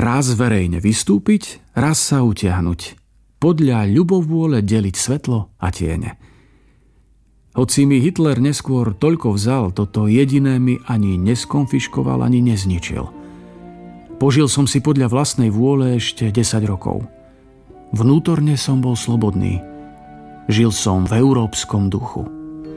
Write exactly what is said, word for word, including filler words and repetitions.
Raz verejne vystúpiť, raz sa utiahnuť. Podľa ľubovôle deliť svetlo a tiene. Hoci mi Hitler neskôr toľko vzal, toto jediné mi ani neskonfiškoval, ani nezničil. Požil som si podľa vlastnej vôle ešte desať rokov. Vnútorne som bol slobodný. Žil som v európskom duchu.